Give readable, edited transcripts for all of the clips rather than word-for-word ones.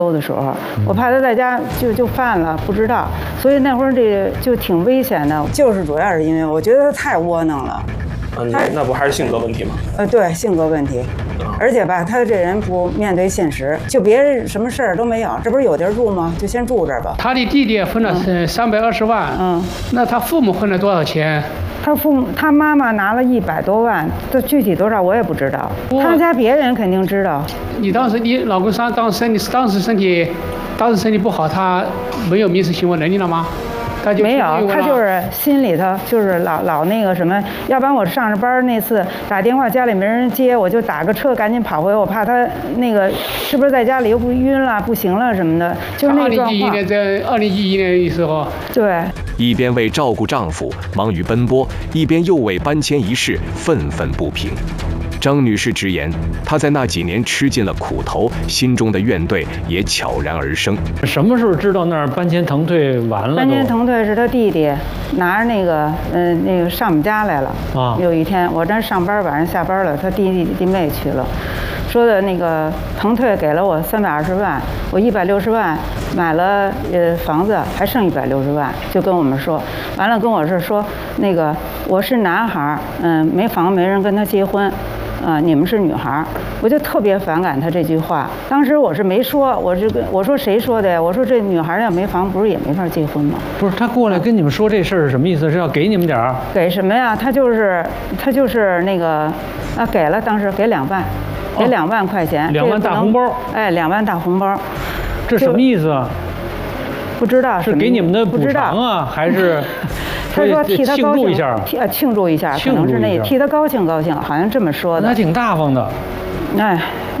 的时候，我怕他在家就犯了，不知道，所以那会儿这就挺危险的。就是主要是因为我觉得他太窝囊了。 那不还是性格问题吗？ 对，性格问题。而且吧，他这人不面对现实，就别人什么事儿都没有，这不是有地儿住吗？就先住这儿吧。 他的弟弟分了是320万，那他父母分了多少钱？ 他妈妈拿了100多万，这具体多少我也不知道。他家别人肯定知道。 你老公当时身体不好，他没有民事行为能力了吗？ 没有，他就是心里头就是老那个什么，要不然我上着班那次打电话家里没人接，我就打个车赶紧跑回，我怕他那个是不是在家里又不晕了不行了什么的，就是那状况。 在2011年的时候， 对， 一边为照顾丈夫忙于奔波，一边又为搬迁一事愤愤不平。张女士直言，她在那几年吃尽了苦头，心中的怨怼也悄然而生。 什么时候知道那儿搬迁腾退完了？ 搬迁腾退是他弟弟拿着那个上我们家来了啊。有一天我这上班，晚上下班了，他弟妹去了，说的那个腾退给了我320万，我160万买了房子，还剩160万，就跟我们说，完了跟我是说那个我是男孩，没房没人跟他结婚。你们是女孩，我就特别反感他这句话。当时我是没说，我说谁说的呀？我说这女孩要没房，不是也没法结婚吗？ 不是，他过来跟你们说这事儿是什么意思？是要给你们点儿？ 给什么呀？他就是那个给了，当时给2万，给2万块钱 ，2万大红包。 哎，2万大红包， 这什么意思啊？ 不知道是给你们的补偿啊，还是？ 他说替他高兴一下， 庆祝一下，可能是那替他高兴，好像这么说的。 那挺大方的。 哎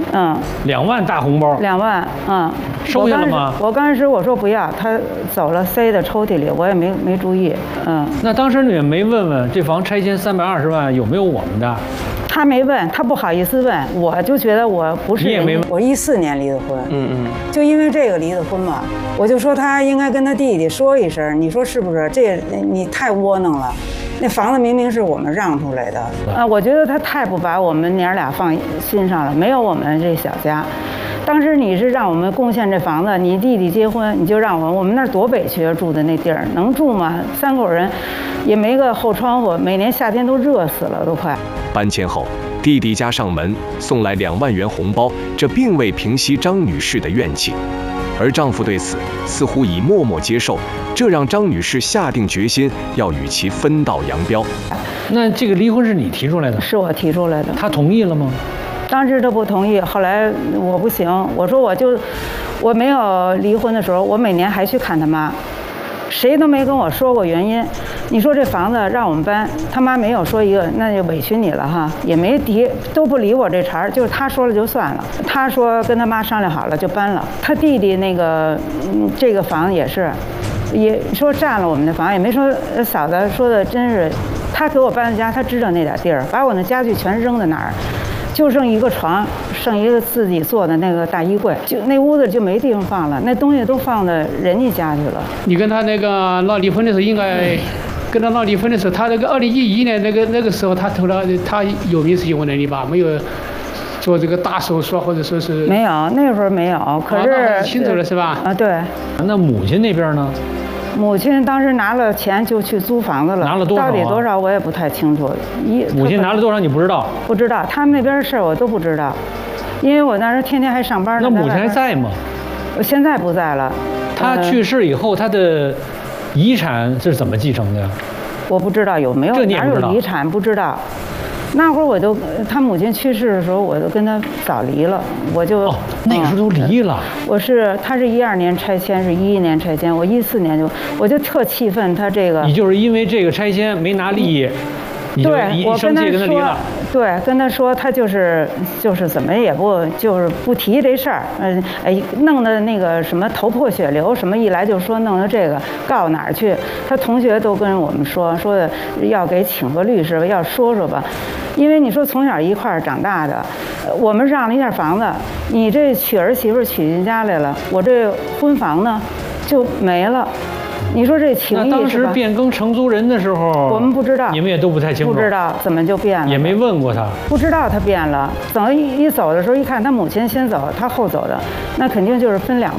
，2万大红包。 2万， 收下了吗？ 我刚开始我说不要，他走了，塞在抽屉里，我也没注意。 那当时你也没问问这房拆迁320万有没有我们的？ 他没问，他不好意思问，我就觉得我不是。 你也没问。 我14年离的婚，就因为这个离的婚嘛，我就说他应该跟他弟弟说一声，你说是不是？这你太窝囊了，那房子明明是我们让出来的我觉得他太不把我们娘俩放心上了，没有我们这小家。当时你是让我们贡献这房子，你弟弟结婚，你就让我们那儿多委屈啊，住的那地儿能住吗？3口人，也没个后窗户，每年夏天都热死了，都快。 搬迁后，弟弟家上门送来2万元红包，这并未平息张女士的怨气，而丈夫对此似乎已默默接受，这让张女士下定决心要与其分道扬镳。 那这个离婚是你提出来的？ 是我提出来的。 他同意了吗？ 当时他不同意，后来我不行，我说我没有离婚的时候，我每年还去看他妈，谁都没跟我说过原因。你说这房子让我们搬，他妈没有说一个，那就委屈你了哈，也没提，都不理我这茬儿，就是他说了就算了。他说跟他妈商量好了就搬了。他弟弟那个这个房也是，也说占了我们的房，也没说嫂子说的真是，他给我搬的家，他知道那点地儿，把我那家具全扔在哪儿。就剩一个床，剩一个自己做的那个大衣柜，就那屋子就没地方放了，那东西都放到人家家去了。 你跟他那个闹离婚的时候，应该跟他闹离婚的时候，他那个2011年那个时候，他有民事行为能力吧？没有做这个大手术，或者说是没有，那会儿没有。可是清楚了是吧？ 对。 那母亲那边呢？ 母亲当时拿了钱就去租房子了， 拿了多少？ 到底多少我也不太清楚。 母亲拿了多少你不知道？ 不知道，他们那边的事儿我都不知道，因为我那时候天天还上班呢。 那母亲还在吗？ 我现在不在了。 她去世以后，她的遗产是怎么继承的？ 我不知道有没有，哪有遗产不知道。那会儿他母亲去世的时候，我就跟他早离了，我就那个时候都离了。 他是12年拆迁，是11年拆迁，我14年我就特气愤他这个。 你就是因为这个拆迁没拿利益，你就一生气跟他离了。 对，跟他说他就是怎么也不提这事儿，弄得那个什么头破血流，什么一来就说弄得这个告哪儿去？他同学都跟我们说的要给请个律师吧，要说吧。因为你说从小一块儿长大的，我们让了一下房子，你这娶儿媳妇娶进家来了，我这婚房呢就没了。你说这情谊是吧？ 那当时变更承租人的时候， 我们不知道， 你们也都不太清楚， 不知道怎么就变了， 也没问过他， 不知道他变了。等一走的时候一看，他母亲先走，他后走的，那肯定就是分2